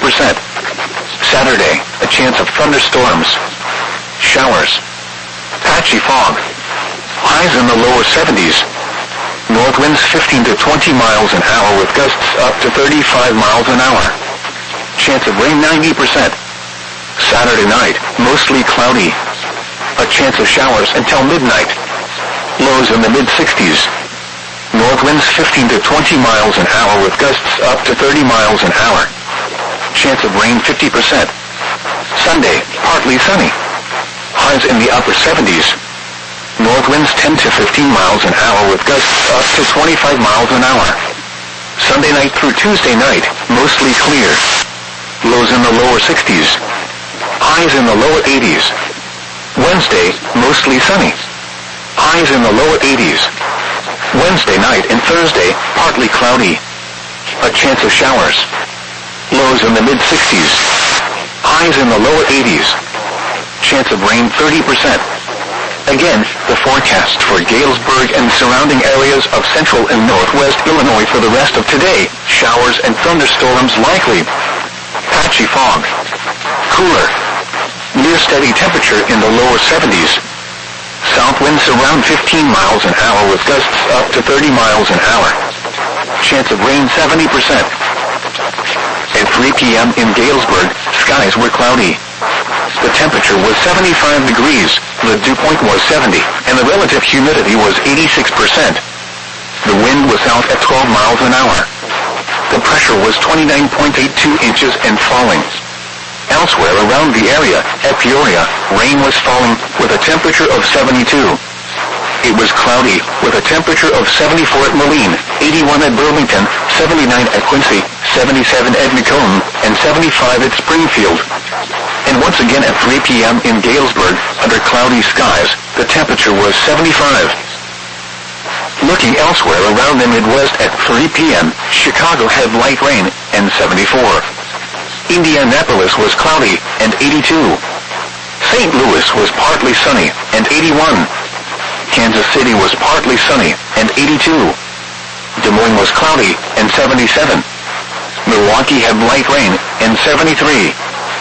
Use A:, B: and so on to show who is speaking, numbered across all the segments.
A: Saturday, a chance of thunderstorms. Showers. Patchy fog. Highs in the lower 70s. North winds 15 to 20 miles an hour with gusts up to 35 miles an hour. Chance of rain 90%. Saturday night, mostly cloudy. A chance of showers until midnight. Lows in the mid-60s. North winds 15 to 20 miles an hour with gusts up to 30 miles an hour. Chance of rain 50%. Sunday, partly sunny. Highs in the upper 70s. North winds 10 to 15 miles an hour with gusts up to 25 miles an hour. Sunday night through Tuesday night, mostly clear. Lows in the lower 60s. Highs in the lower 80s. Wednesday, mostly sunny. Highs in the lower 80s. Wednesday night and Thursday, partly cloudy. A chance of showers. Lows in the mid-60s. Highs in the lower 80s. Chance of rain 30%. Again, the forecast for Galesburg and surrounding areas of central and northwest Illinois for the rest of today: showers and thunderstorms likely. Patchy fog. Cooler. Near steady temperature in the lower 70s. South winds around 15 miles an hour with gusts up to 30 miles an hour. Chance of rain 70%. At 3 p.m. in Galesburg, skies were cloudy. The temperature was 75 degrees, the dew point was 70, and the relative humidity was 86%. The wind was south at 12 miles an hour. The pressure was 29.82 inches and falling. Elsewhere around the area, at Peoria, rain was falling with a temperature of 72. It was cloudy with a temperature of 74 at Moline, 81 at Burlington, 79 at Quincy, 77 at Macomb, and 75 at Springfield. And once again at 3 p.m. in Galesburg, under cloudy skies, the temperature was 75. Looking elsewhere around the Midwest at 3 p.m., Chicago had light rain and 74. Indianapolis was cloudy and 82. St. Louis was partly sunny and 81. Kansas City was partly sunny and 82. Des Moines was cloudy and 77. Milwaukee had light rain and 73.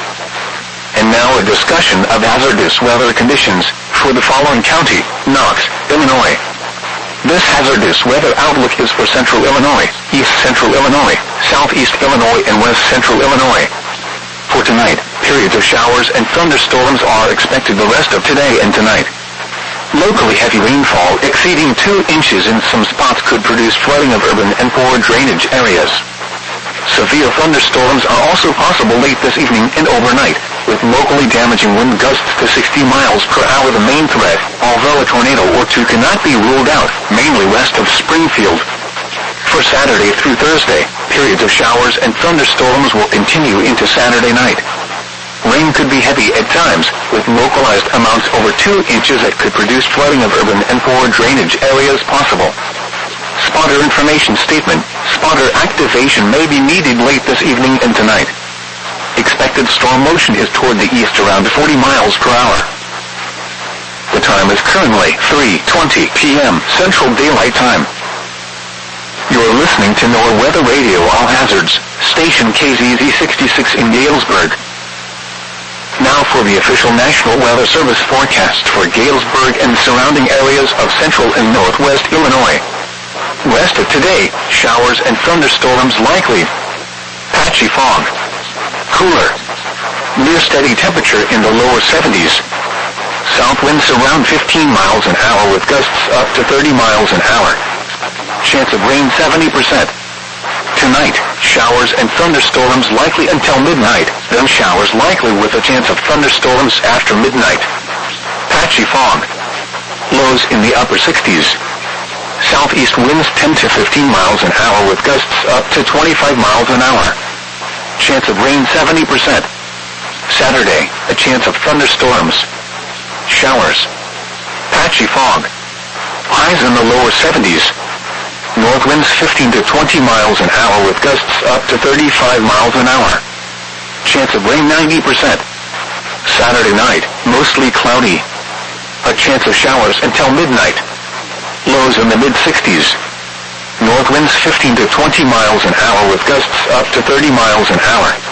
A: And now a discussion of hazardous weather conditions for the following county: Knox, Illinois. This hazardous weather outlook is for central Illinois, east central Illinois, southeast Illinois, and west central Illinois. For tonight, periods of showers and thunderstorms are expected the rest of today and tonight. Locally heavy rainfall exceeding 2 inches in some spots could produce flooding of urban and poor drainage areas. Severe thunderstorms are also possible late this evening and overnight, with locally damaging wind gusts to 60 miles per hour the main threat, although a tornado or two cannot be ruled out, mainly west of Springfield. For Saturday through Thursday, periods of showers and thunderstorms will continue into Saturday night. Rain could be heavy at times, with localized amounts over 2 inches that could produce flooding of urban and poor drainage areas possible. Spotter information statement: spotter activation may be needed late this evening and tonight. Expected storm motion is toward the east around 40 miles per hour. The time is currently 3:20 p.m. Central Daylight Time. You're listening to NOAA Weather Radio All Hazards, station KZZ 66 in Galesburg. Now for the official National Weather Service forecast for Galesburg and surrounding areas of central and northwest Illinois. Rest of today, showers and thunderstorms likely. Patchy fog. Cooler. Near steady temperature in the lower 70s. South winds around 15 miles an hour with gusts up to 30 miles an hour. Chance of rain 70%. Tonight, showers and thunderstorms likely until midnight, then showers likely with a chance of thunderstorms after midnight. Patchy fog. Lows in the upper 60s. Southeast winds 10 to 15 miles an hour with gusts up to 25 miles an hour. Chance of rain 70%. Saturday, a chance of thunderstorms. Showers. Patchy fog. Highs in the lower 70s. North winds 15 to 20 miles an hour with gusts up to 35 miles an hour. Chance of rain 90%. Saturday night, mostly cloudy. A chance of showers until midnight. Lows in the mid-60s. North winds 15 to 20 miles an hour with gusts up to 30 miles an hour.